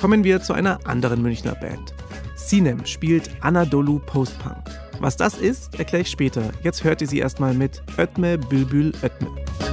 Kommen wir zu einer anderen Münchner Band. Sinem spielt Anadolu Postpunk. Was das ist, erkläre ich später. Jetzt hört ihr sie erstmal mit Ötme Bülbül Ötme.